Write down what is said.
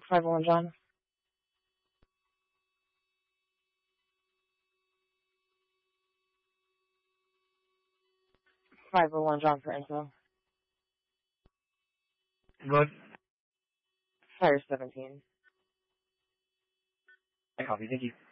501 John. 501 John for info. Good. Fire 17. I copy. Thank you.